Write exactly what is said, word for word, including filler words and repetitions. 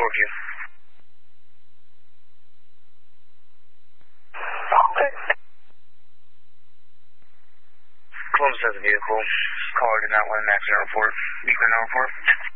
four Q. Okay. Columbus has a vehicle. Caller did not want an accident report. Beacon report.